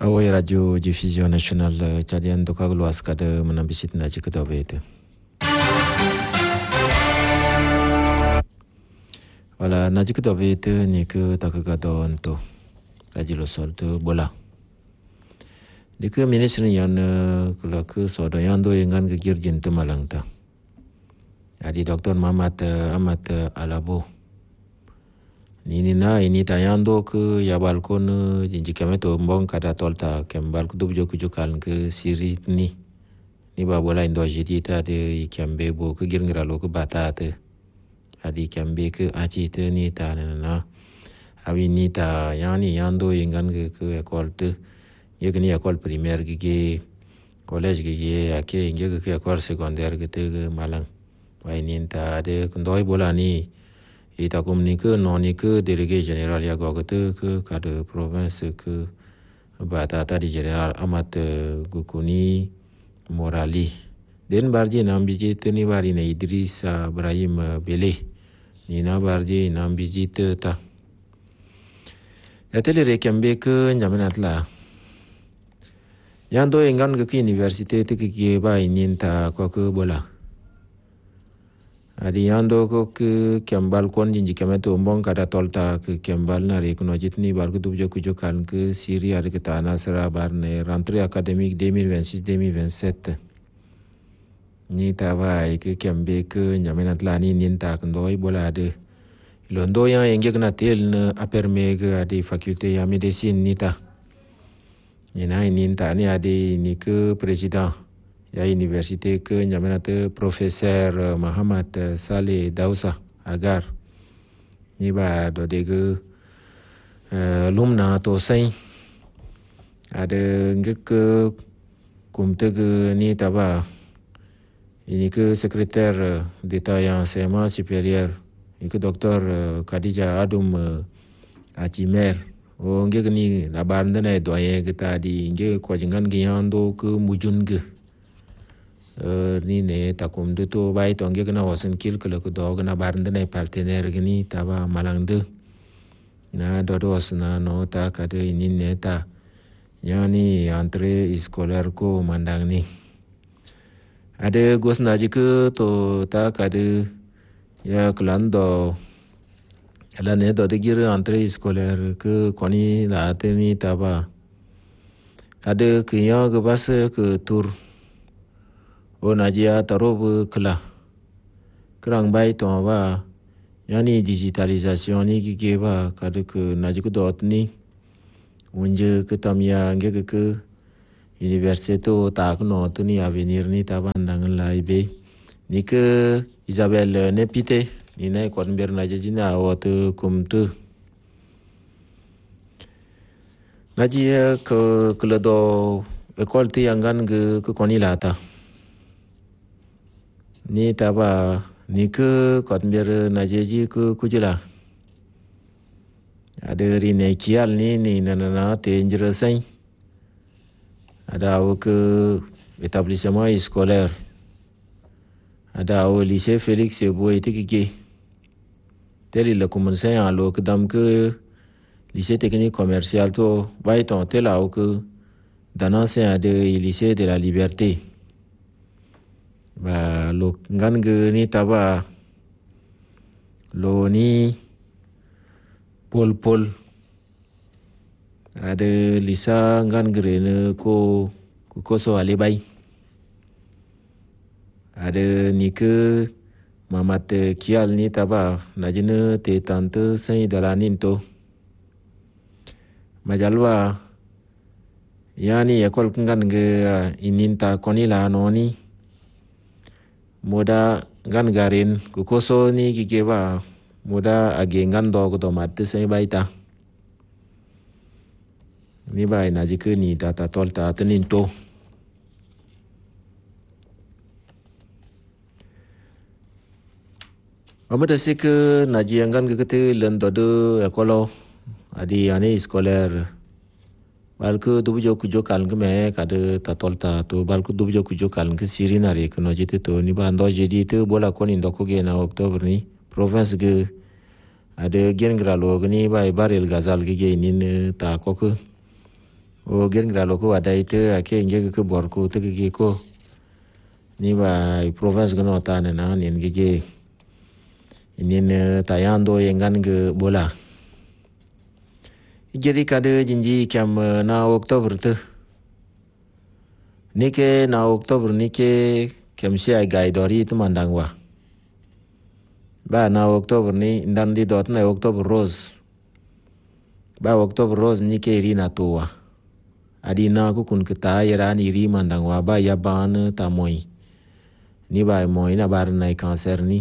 Awai Radio Diffusion Nationale Tchadienne doka luas kada menambisit na jika dobete. Wala na jika dobete ni ke takagado anto. Kajilo sol tu bola. Dika ministri yang kala ke sodo yang do yengan ke girjin tu malang ta. Adi Dr. Muhammad Ahmad Alabo. Ini tayando ke ya balkon jinji kami tu mbong kada tolta kembal ku dubjo kujukan ke siri ni babola indo jadi ta de kembe bo ke girngra lo ke bata te adi kembe ke aci te ni ta na awi ni ta yani yando yengan ke ekol te ye ke ni ekol primaire ke college ke ake inge ke ekol secondaire ke te malang wai ni ta de kundoi bola ni ita komunike noni ke délégué général ya gogote ke kade province ke batata di général Amat Gukuni Morali den barji nambiji teni bari na Idrissa Ibrahim Bele nina barji nambiji ta yatele rekembe ke nyamanat la yando engan ke université te ke ba ininta ko ke bola Adi yando ko ke kembal kon jinji kemeto ombong kada tolta ke kembal na re kuno jitni bar ku dubjo kujo kan ke siri ari ke tana sera bar ne rentrée académique 2026-2027 ni tabai ke kembe ke nyamenat lani ninta kendoi bola ade londo yang engge kena tel ne aperme ke adi fakulté ya medicine nita ina ninta ni adi ni ke president ya université ke nyamanate professeur Muhammad Saleh Dausa agar ni ba do de ke lumna to sai ada ngek kumte ke ni taba ini ke secrétaire d'état yang enseignement supérieur ini ke doktor Khadija Adum Acimer o ngek ni labar ndane doyen kita di ngek ko jingan giando ke mujun ke ni ne takum de to bai to nge kana wasan kil kala ko do gana barnde ne partenaire gni taba malangde na do wasna no ta ka de ni ne ta yani entrée scolaire ko mandang ni ade gosna jike to ta ka de ya klando ala ne do de gir entrée scolaire ke koni la teni taba ade kiya ke bas ke tour o najia tarob kala kerang bai to ba yani digitalisation ni ke ba kad ke najiku dot ni unje ke tamya nge ke université to ta no to ni avenir ni ta bandang lai be ni ke Isabel Nepite ni nai kon ber najina o to kumtu najia ke kledo ekol ti angan ke koni lata ni taba ni ke kotmer najeji ke kujula ada rine kial ni nana te njresai ada au ke établissement scolaire ada au lycée Félix Boy tikiki teli le commencer en lo ke dam ke lycée technique commercial to bai ton tela au ke danase ada lycée de la liberté ba lo ngan ge ni taba lo ni pol ada lisa ngan gre ne ko so ale bai ada ni ke mamat kial ni taba najine te tante sai dalanin to majalwa yani ekol ngan ge ininta konila noni moda gan garin kukoso ni kikeba moda agengan do ko mat sai baita ni bai na jike ni tata tolta tenin to amada sik na jiangan ke kete lendo de ekolo adi ane scolaire balku dubjo kujo kan ke me kade tatolta to balku dubjo kujo kan ke sirina re kono jete to ni ba ndo jedi to bola koni ndo ko ge na octobre ni province ge ade gengra lo ni ba barel gazal ge nin ta ko ke o gen gra lo ko adai te ake nge ke bor ko te ke ko ni ba province gno ta ne na ni nge inin tayando yengan ge bola jadi kade jinji kam na Oktober te nike na Oktober nike kam si ai gai dori tu mandang wa ba na Oktober ni ndan di dot na Oktober rose ba Oktober rose nike ri na to wa adi na ku kun kita yaran iri mandang wa ba ya ban ta moi ni ba moi na bar na cancer ni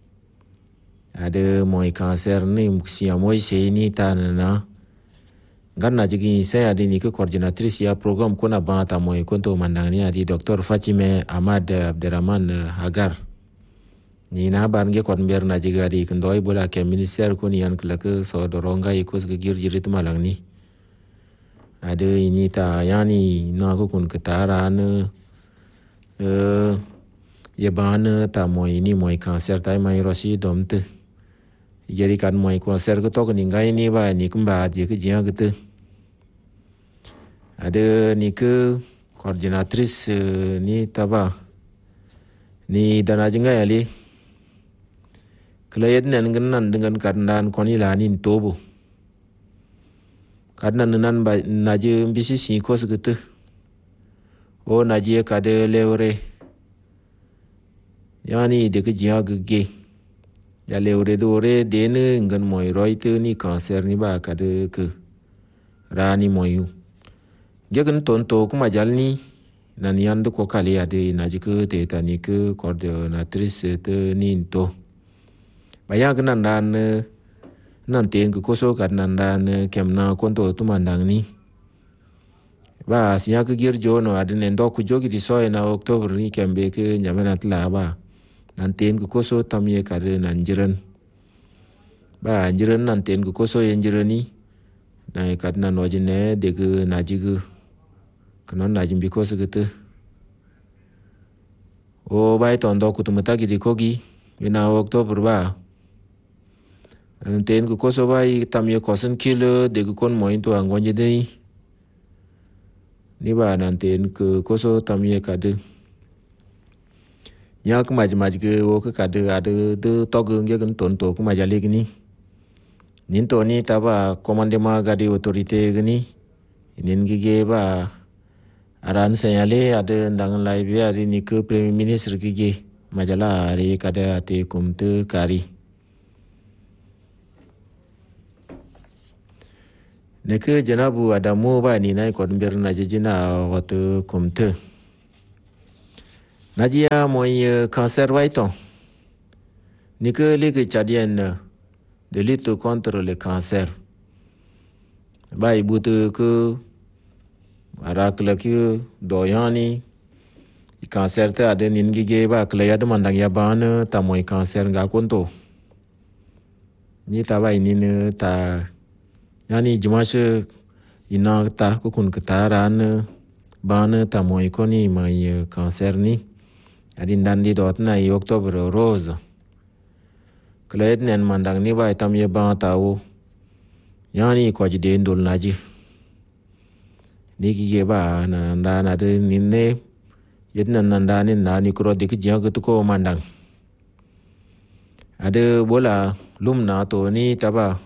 ada moi cancer ni sia moi se ni ta na ganna jigi sai adi ni ko coordinatrice ya program kuna ba ta moi konto mandang ni adi Dr. Fatime Ahmad Abderrahman Hagar ni na ban ge kon ber na jiga di kendoi bola ke minister ko ni an klak so doronga ikos ge gir jirit malang ni ada ini ta yani na ko kun ketaran ye ban ta moi ni moi cancer tai mai rosi domte jadi kan moi cancer ko to ni ngai ni ba ni kumba je ke jia ke ada ni ke coordinatrice ni taba ni dana jinga ali klayet nan nan dengan kandan koni lanin tobo kadna nan ba naje bisi si ko segitu o naje kade lewre yani de ke jia ge ya lewre dore dene ngan moy roite ni cancer ni ba kade ke rani moyu gegan tonto kuma jalni nan yandu ko kali ade naje ke te tani ke coordinatrice te ninto bayag nan dan nan ten ko so kad nan dan kemna konto tu mandang ni ba siya ke gir jono adine ndo ku jogi di so na Oktober ni kembe ke nyamana tla ba nan ten ko so tamye kare nan jiran ba jiran nan ten ko so yen jirani na kad nan ojine de ke najigu kanon najim bi ko so gitu o bai ton do ku tumata gi di kogi ina Oktober ba ten ko so bai tamye kosen kilo de ko kon moin to angonje de ni ba nan ten ko so tamye kade yak maj ke o ka kade ade de togeng ge kan ton to ko majale gini nin to ni taba commandement gadi autorité gini nin ge ba aran senyale ade ndang lai bi ade ni ke premier ministre ge majala ari kade ate kumte kari neke janabu adamu ba ni nai kon ber na jina watu kumte najia moi cancer waiton nike leke chadien de lutte contre le cancer ba ibute ke arak laki doyani cancer te ade ningi ge ba klaya de mandang ya ban ta moi cancer ga konto ni ta ba ini ta yani jumashe ina ta ko kun kataran ban ta moi koni mai cancer ni adin dan di dot na Oktober rose klayet nen mandang ni ba tam ye ba tawo yani ko jide ndol naji ni ge ba nanda na de ninne yedna nanda ni na ni kro dik jang ko mandang ade bola lumna to ni taba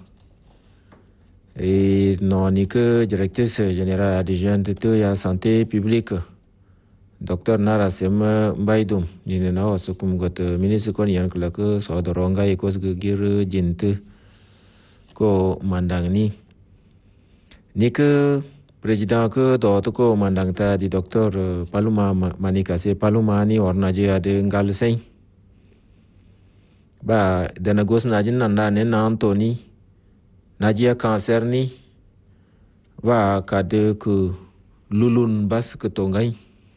non ni que directrice générale adjointe de la santé publique Dr. Narasem Baidum ni na so kum got ministre kon yan kala ko so doronga ko gir jinte ko mandang ni que président ko do to ko mandang ta di Dr. Paluma Manika se Paluma ni orna je ade ngal sei ba dana gos na jin nan ne na Antoni najia cancer ni wa kade ku lulun bas ke tongai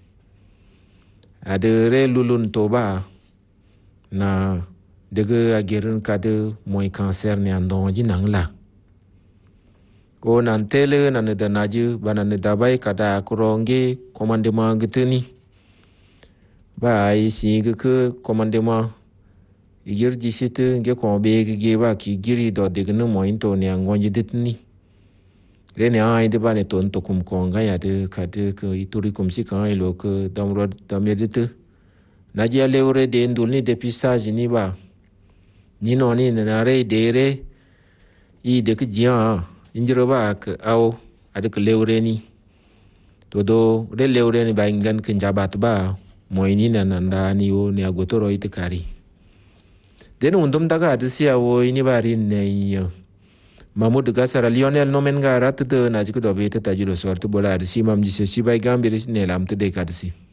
ade re lulun toba na dege agirin kade moi cancer ni andon jinang la o nan tele nan da naju banan da bai kada kuronge commandement giteni ba ai si ke commandement igir jisite nge ko be ge ba ki giri do de gnu mo into ne ngonji ditni rene ai de bane ton to kum konga ya de kade ke ituri kum si kan ilo ke damro damedite na dia leure de ndulni dépistage ni ba ni no ni na re de re i de ke dia injiro ba ke au ade ke leure ni to do re leure ni ba ingan ke jabat ba moini na nanda ni o ni agotoro ite kari den undum daga ade sia wo ini bari ne yo Mahmoud Gasara Lionel Nomen ga rat de na jiko do beta tajiro sortu bola ade si mam jise si ba gambire ne lam te de kadsi